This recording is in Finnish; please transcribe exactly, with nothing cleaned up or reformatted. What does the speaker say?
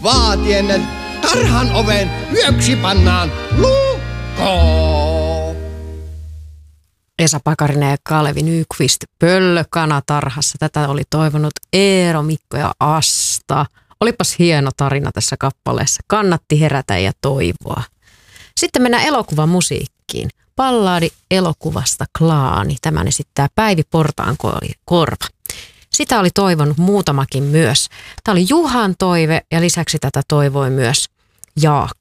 vaatien tarhan oven yöksi pannaan lukkoon. Esa Pakarinen ja Kalevi Nyqvist Pöllö kanatarhassa. Tätä oli toivonut Eero, Mikko ja Asta. Olipas hieno tarina tässä kappaleessa. Kannatti herätä ja toivoa. Sitten mennään elokuvan musiikkiin. Ballaadi elokuvasta Klaani. Tämän esittää Päivi Portaankorva. Sitä oli toivonut muutamakin myös. Tämä oli Juhan toive ja lisäksi tätä toivoi myös Jaakko.